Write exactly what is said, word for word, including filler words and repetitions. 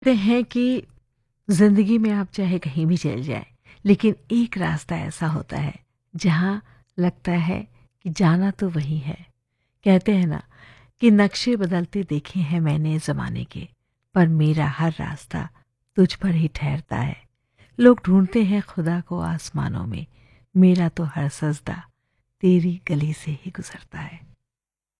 कहते हैं कि जिंदगी में आप चाहे कहीं भी चल जाए, लेकिन एक रास्ता ऐसा होता है जहाँ लगता है कि जाना तो वही है। कहते हैं ना कि नक्शे बदलते देखे हैं मैंने ज़माने के, पर मेरा हर रास्ता तुझ पर ही ठहरता है। लोग ढूंढते हैं खुदा को आसमानों में, मेरा तो हर सजदा तेरी गली से ही गुजरता है।